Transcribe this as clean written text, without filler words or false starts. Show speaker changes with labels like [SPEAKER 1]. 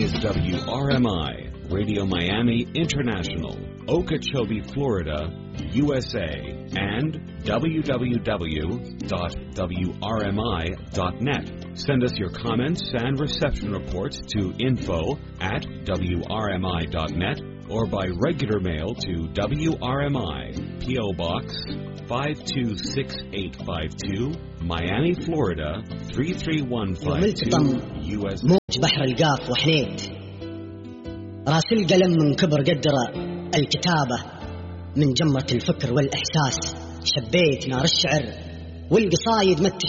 [SPEAKER 1] is WRMI, Radio Miami International, Okeechobee, Florida, USA, and www.wrmi.net. Send us your comments and reception reports to info@wrmi.net or by regular mail to WRMI, P.O. Box 526-852, Miami, Florida 33152, US.
[SPEAKER 2] موج بحر القاف وحنيت راس القلم من كبر قدر الكتابة من جمرة الفكر والإحساس شبيت نار الشعر والقصايد مت